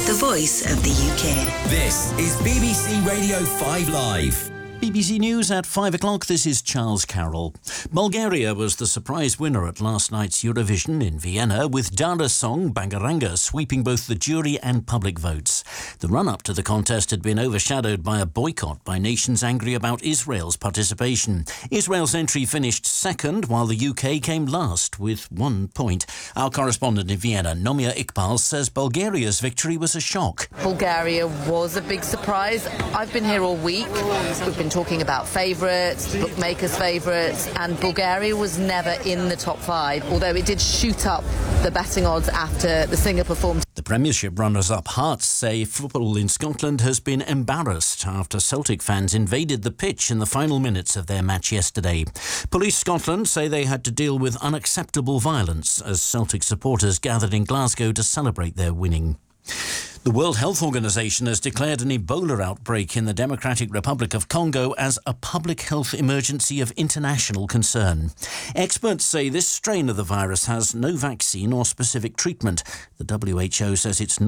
the voice of the UK. This is BBC Radio 5 Live. BBC News at 5 o'clock. This is Charles Carroll. Bulgaria was the surprise winner at last night's Eurovision in Vienna, with Dara's song Bangaranga sweeping both the jury and public votes. The run-up to the contest had been overshadowed by a boycott by nations angry about Israel's participation. Israel's entry finished second, while the UK came last with 1 point. Our correspondent in Vienna, Nomia Iqbal, says Bulgaria's victory was a shock. Bulgaria was a big surprise. I've been here all week. We've been talking about favourites, bookmakers' favourites, and Bulgaria was never in the top 5, although it did shoot up the betting odds after the singer performed. The Premiership runners-up Hearts say football in Scotland has been embarrassed after Celtic fans invaded the pitch in the final minutes of their match yesterday. Police Scotland say they had to deal with unacceptable violence as Celtic supporters gathered in Glasgow to celebrate their winning. The World Health Organization has declared an Ebola outbreak in the Democratic Republic of Congo as a public health emergency of international concern. Experts say this strain of the virus has no vaccine or specific treatment. The WHO says it's not